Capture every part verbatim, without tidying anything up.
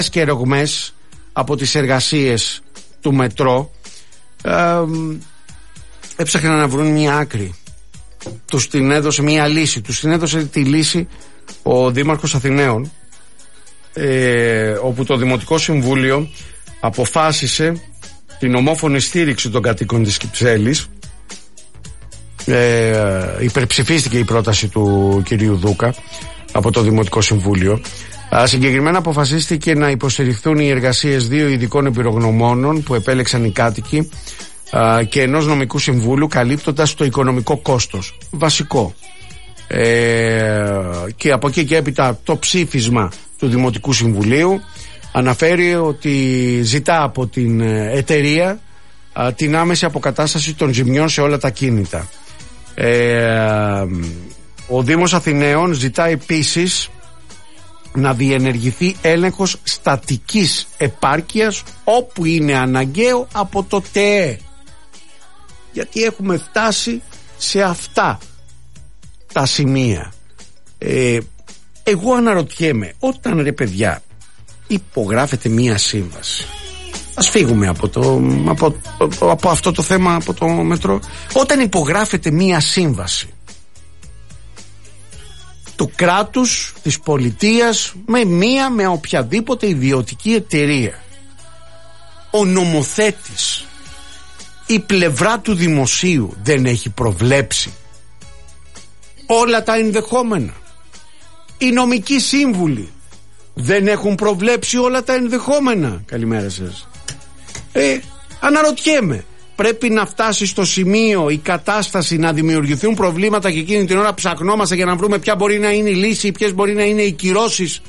και ρογμές από τις εργασίες του μετρό ε, έψαχναν να βρουν μια άκρη. Τους την έδωσε μια λύση. Τους την έδωσε τη λύση ο Δήμαρχος Αθηναίων, ε, όπου το Δημοτικό Συμβούλιο αποφάσισε την ομόφωνη στήριξη των κατοίκων της Κυψέλης. ε, υπερψηφίστηκε η πρόταση του κυρίου Δούκα από το Δημοτικό Συμβούλιο. Α, συγκεκριμένα αποφασίστηκε να υποστηριχθούν οι εργασίες δύο ειδικών εμπειρογνωμόνων που επέλεξαν οι κάτοικοι α, και ενός νομικού συμβούλου, καλύπτοντας το οικονομικό κόστος. Βασικό. Ε, και από εκεί και έπειτα το ψήφισμα του Δημοτικού Συμβουλίου αναφέρει ότι ζητά από την εταιρεία α, την άμεση αποκατάσταση των ζημιών σε όλα τα κίνητα. Ε, ο Δήμος Αθηναίων ζητά επίσης να διενεργηθεί έλεγχος στατικής επάρκειας όπου είναι αναγκαίο από το ΤΕΕ, γιατί έχουμε φτάσει σε αυτά τα σημεία. ε, εγώ αναρωτιέμαι, όταν ρε παιδιά υπογράφεται μία σύμβαση, ας φύγουμε από, το, από, από αυτό το θέμα, από το μετρό, όταν υπογράφεται μία σύμβαση του κράτους, της πολιτείας, με μία, με οποιαδήποτε ιδιωτική εταιρεία, ο νομοθέτης, η πλευρά του δημοσίου δεν έχει προβλέψει όλα τα ενδεχόμενα? Οι νομικοί σύμβουλοι δεν έχουν προβλέψει όλα τα ενδεχόμενα? Καλημέρα σας. Ε, αναρωτιέμαι, πρέπει να φτάσει στο σημείο η κατάσταση να δημιουργηθούν προβλήματα και εκείνη την ώρα ψαχνόμαστε για να βρούμε ποια μπορεί να είναι η λύση, ποιες μπορεί να είναι οι κυρώσεις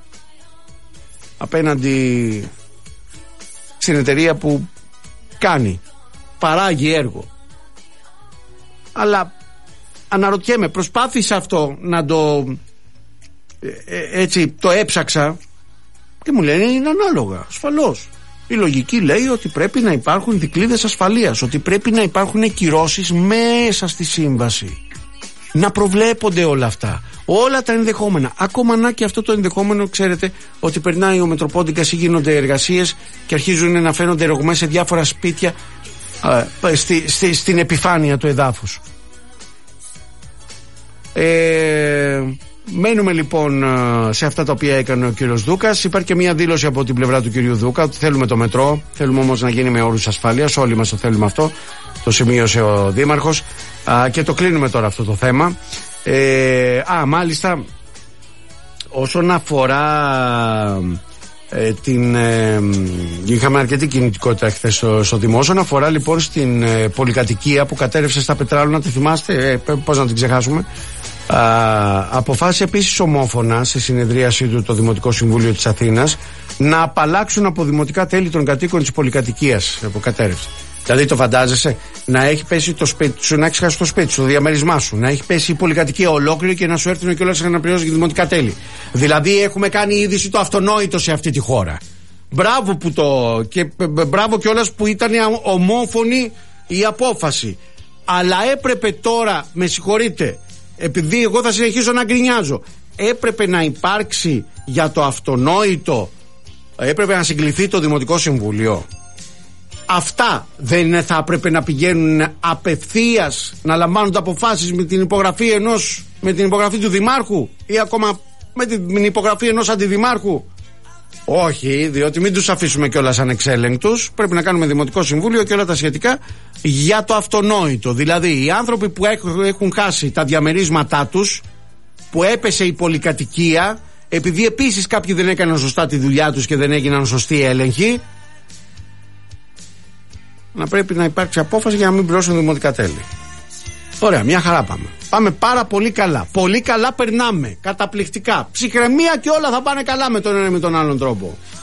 απέναντι στην εταιρεία που κάνει, παράγει έργο? Αλλά αναρωτιέμαι, προσπάθησα αυτό να το ε, έτσι το έψαξα και μου λένε είναι ανάλογα. Ασφαλώς η λογική λέει ότι πρέπει να υπάρχουν δικλείδες ασφαλείας, ότι πρέπει να υπάρχουν κυρώσεις μέσα στη σύμβαση, να προβλέπονται όλα αυτά, όλα τα ενδεχόμενα. Ακόμα να και αυτό το ενδεχόμενο, ξέρετε ότι περνάει ο Μετροπόντιγκας ή γίνονται εργασίες και αρχίζουν να φαίνονται ρογμές σε διάφορα σπίτια ε, στη, στη, στην επιφάνεια του εδάφους. Ε, μένουμε λοιπόν σε αυτά τα οποία έκανε ο κύριος Δούκας. Υπάρχει και μια δήλωση από την πλευρά του κυρίου Δούκα ότι θέλουμε το μετρό, θέλουμε όμως να γίνει με όρους ασφαλείας. Όλοι μας το θέλουμε αυτό. Το σημείωσε ο Δήμαρχος α, και το κλείνουμε τώρα αυτό το θέμα. ε, Α, μάλιστα, όσον αφορά ε, την ε, είχαμε αρκετή κινητικότητα χθες στο, στο Δημό. Όσον αφορά λοιπόν στην ε, πολυκατοικία που κατέρευσε στα Πετράλωνα, τη θυμάστε, ε, πώς να την ξεχάσουμε? Α, αποφάσισε επίσης ομόφωνα σε συνεδρίασή του το Δημοτικό Συμβούλιο της Αθήνας να απαλλάξουν από δημοτικά τέλη των κατοίκων της πολυκατοικίας που κατέρευσε. Δηλαδή το φαντάζεσαι να έχει πέσει το σπίτι σου, να έχει χάσει το σπίτι σου, το διαμέρισμά σου, να έχει πέσει η πολυκατοικία ολόκληρη και να σου έρθουν κιόλας να πληρώσεις δημοτικά τέλη? Δηλαδή έχουμε κάνει είδηση το αυτονόητο σε αυτή τη χώρα. Μπράβο που το. Και μπράβο κιόλας που ήταν ομόφωνη η απόφαση. Αλλά έπρεπε τώρα, με συγχωρείτε, επειδή εγώ θα συνεχίσω να γκρινιάζω, έπρεπε να υπάρξει για το αυτονόητο, έπρεπε να συγκληθεί το Δημοτικό Συμβούλιο. Αυτά δεν θα έπρεπε να πηγαίνουν απευθείας, να λαμβάνονται αποφάσεις με την υπογραφή ενός, με την υπογραφή του Δημάρχου ή ακόμα με την υπογραφή ενός αντιδημάρχου? Όχι, διότι μην τους αφήσουμε κιόλας ανεξέλεγκτους. Πρέπει να κάνουμε Δημοτικό Συμβούλιο και όλα τα σχετικά για το αυτονόητο. Δηλαδή οι άνθρωποι που έχουν χάσει τα διαμερίσματά τους, που έπεσε η πολυκατοικία, επειδή επίσης κάποιοι δεν έκαναν σωστά τη δουλειά τους και δεν έγιναν σωστοί έλεγχοι, να πρέπει να υπάρξει απόφαση για να μην πληρώσουν δημοτικά τέλη. Ωραία, μια χαρά πάμε. Πάμε πάρα πολύ καλά. Πολύ καλά περνάμε. Καταπληκτικά. Ψυχραιμία και όλα θα πάνε καλά με τον ένα με τον άλλον τρόπο.